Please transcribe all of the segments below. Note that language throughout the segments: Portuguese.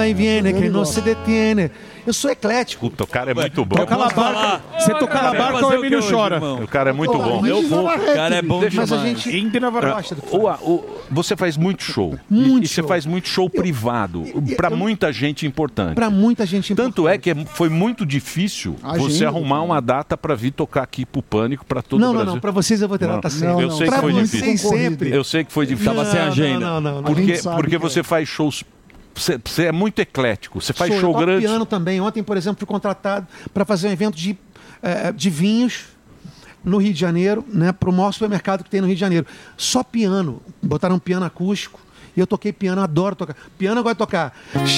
e viene que não se detiene. Eu sou eclético. Puta, o cara é muito bom. Toca La Barca. Você toca La Barca, o Emílio chora. O cara é muito bom. Eu vou. O cara é bom Mas a demais. gente gosta do Você faz muito show. Muito e você faz muito show privado. Pra muita gente importante. Pra muita gente importante. Tanto é que foi muito difícil você arrumar uma data pra vir tocar aqui pro Pânico pra todo o Brasil. Não, pra vocês eu vou ter data sempre. Eu sei que foi difícil. Sempre. Eu sei que foi difícil. Tava sem agenda. Não. Porque você faz shows. Você é muito eclético. Você faz show eu toco grande. piano também. Ontem, por exemplo, fui contratado para fazer um evento de vinhos no Rio de Janeiro, né, para o maior supermercado que tem no Rio de Janeiro. Só piano. Botaram um piano acústico. E eu toquei piano, adoro tocar. Piano eu gosto de tocar.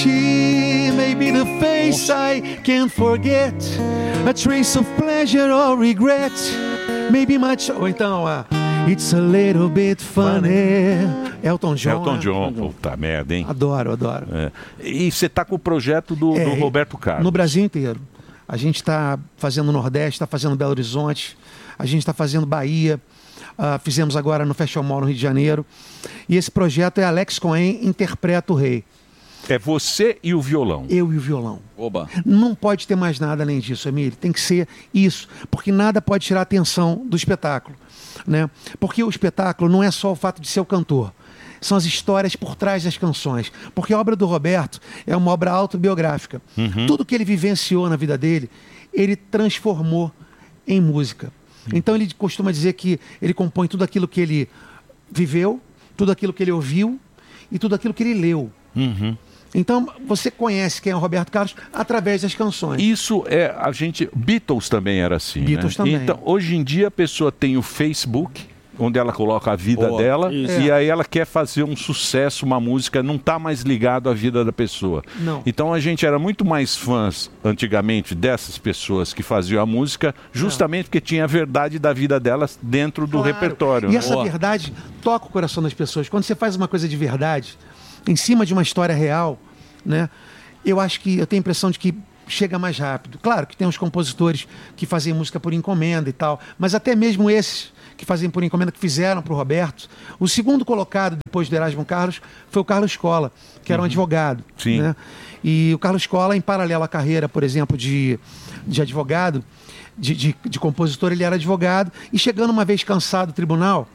She may be the face I can't forget, a trace of pleasure or regret, maybe much. Ou então, It's a little bit funny. Elton John. Elton John, puta merda, hein? Adoro. É. E você tá com o projeto do Roberto Carlos. No Brasil inteiro. A gente está fazendo Nordeste, está fazendo Belo Horizonte, a gente está fazendo Bahia, fizemos agora no Fashion Mall no Rio de Janeiro. E esse projeto é Alex Cohen interpreta o rei. É você e o violão. Eu e o violão. Oba. Não pode ter mais nada além disso, Emílio. Tem que ser isso, porque nada pode tirar a atenção do espetáculo, né? Porque o espetáculo não é só o fato de ser o cantor. São as histórias por trás das canções. Porque a obra do Roberto é uma obra autobiográfica. Tudo que ele vivenciou na vida dele, ele transformou em música. Então ele costuma dizer que ele compõe tudo aquilo que ele viveu, tudo aquilo que ele ouviu e tudo aquilo que ele leu. Então, você conhece quem é o Roberto Carlos através das canções. Isso é a gente... Beatles também era assim, Beatles né? também. Então, hoje em dia a pessoa tem o Facebook, onde ela coloca a vida dela, e aí ela quer fazer um sucesso, uma música, não está mais ligado à vida da pessoa. Não. Então a gente era muito mais fãs, antigamente, dessas pessoas que faziam a música, justamente porque tinha a verdade da vida delas dentro do repertório. E né? essa verdade toca o coração das pessoas. Quando você faz uma coisa de verdade, em cima de uma história real, né? Eu tenho a impressão de que chega mais rápido. Claro que tem os compositores que fazem música por encomenda e tal, mas até mesmo esses que fazem por encomenda, que fizeram para o Roberto. O segundo colocado, depois do Erasmo Carlos, foi o Carlos Cola, que era um advogado. Sim. Né? E o Carlos Cola, em paralelo à carreira, por exemplo, de advogado, de compositor, ele era advogado, e chegando uma vez cansado do tribunal,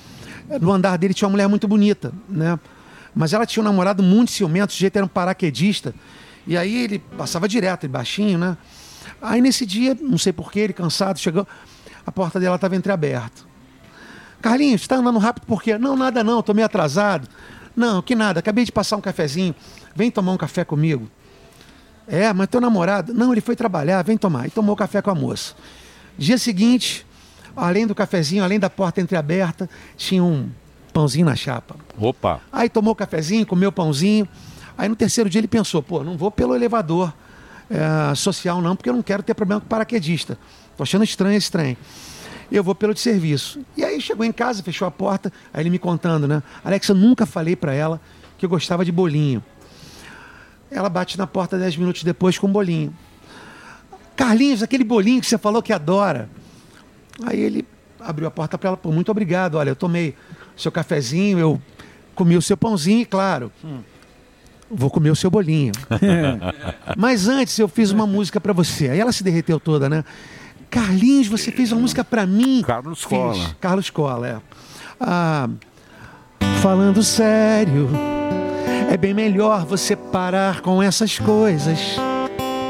no andar dele tinha uma mulher muito bonita, né? Mas ela tinha um namorado muito ciumento, o sujeito era um paraquedista, e aí ele passava direto, ele baixinho, né? Aí nesse dia, não sei porquê, ele cansado, chegou, a porta dela estava entreaberta. Carlinhos, você está andando rápido por quê? Não, nada não, estou meio atrasado. Não, que nada, acabei de passar um cafezinho, vem tomar um café comigo. É, mas teu namorado? Não, ele foi trabalhar, vem tomar. E tomou café com a moça. Dia seguinte, além do cafezinho, além da porta entreaberta, tinha um pãozinho na chapa. Opa! Aí tomou o cafezinho, comeu o pãozinho. Aí no terceiro dia ele pensou, não vou pelo elevador social não, porque eu não quero ter problema com paraquedista. Tô achando estranho esse trem. Eu vou pelo de serviço. E aí chegou em casa, fechou a porta, aí ele me contando, né? Alex, eu nunca falei para ela que eu gostava de bolinho. Ela bate na porta 10 minutos depois com um bolinho. Carlinhos, aquele bolinho que você falou que adora. Aí ele abriu a porta para ela, muito obrigado, olha, eu tomei o seu cafezinho, eu comi o seu pãozinho e, claro, vou comer o seu bolinho. Mas antes eu fiz uma música para você. Aí ela se derreteu toda, né? Carlinhos, você fez uma música para mim. Carlos Cola. Carlos Cola, falando sério, é bem melhor você parar com essas coisas.